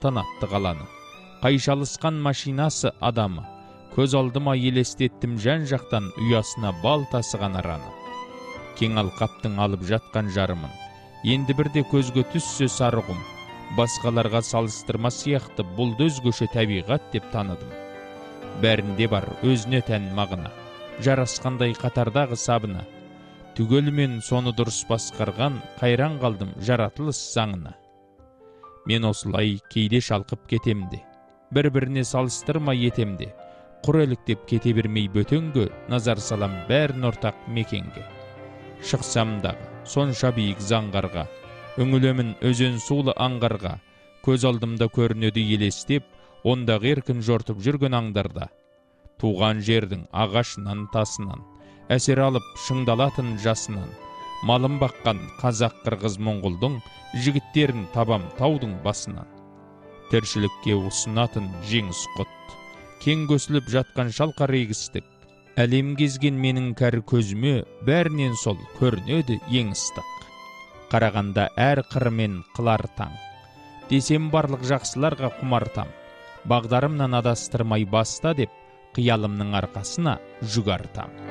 аттан атты қаланы. Қайшалысқан машинасы адамы, көз алдыма елестеттім жан жақтан ұясына бал тасыған араны. Кең алқаптың алып жатқан жарымын, енді бірде көзге түссе сарығым, басқаларға салыстырма сияқты бұл өзгеше табиғат деп таныдым. Бәрінде бар өзіне тән мағына, жарасқандай қатардағы сабына. Түгелімен соны дұрыс басқарған, қайран қалдым жаратылыс заңына. Мен осылай кейде шалқып кетемде, бір-біріне салыстырма етемде, құр еліктеп кете бермей бөтенге, назар салам бәрін ортақ мекенге. Шықсам дағы сонша биік заңғарға, үңілемін өзен сулы аңғарға, көз алдымда көрінеді елестеп, ондағы еркін жортып жүрген аңдарда. Туған жердің ағашынан тасынан, әсер алып шыңдалатын жасынан, малын баққан қазақ қырғыз моңғолдың жігіттерін табам таудың басынан. Тіршілікке ұсынатын жеңіс құт, кең көсіліп жатқан шалқар егістік, әлем кезген менің кәрі көзіме бәрінен сол көрінеді ең ыстық. Қарағанда әр қырымен қылар таң, десем барлық жақсыларға құмартам, бағдарымнан адастырмай баста деп, қиялымның арқасына жүк артам.